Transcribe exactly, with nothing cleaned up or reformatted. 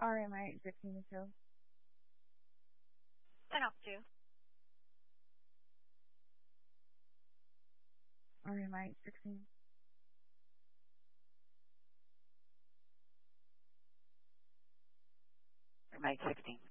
R M I sixteen to show. ten up two. R M I sixteen. R M I sixteen.